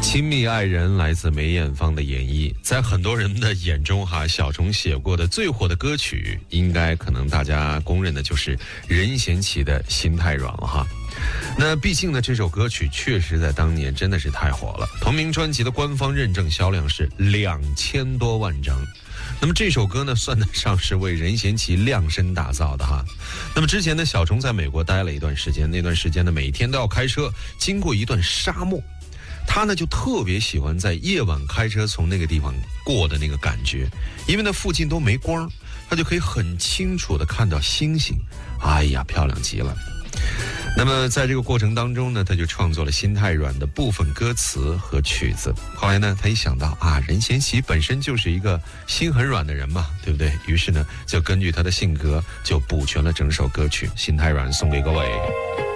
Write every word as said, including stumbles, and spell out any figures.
亲密爱人来自梅艳芳的演绎，在很多人的眼中哈，小虫写过的最火的歌曲，应该可能大家公认的就是任贤齐的《心太软》了哈。那毕竟呢，这首歌曲确实在当年真的是太火了，同名专辑的官方认证销量是两千多万张。那么这首歌呢，算得上是为任贤齐量身打造的哈。那么之前呢，小虫在美国待了一段时间，那段时间呢，每天都要开车经过一段沙漠。他呢就特别喜欢在夜晚开车从那个地方过的那个感觉，因为那附近都没光，他就可以很清楚的看到星星，哎呀，漂亮极了。那么在这个过程当中呢，他就创作了《心太软》的部分歌词和曲子。后来呢，他一想到啊，任贤齐本身就是一个心很软的人嘛，对不对？于是呢，就根据他的性格，就补全了整首歌曲《心太软》，送给各位。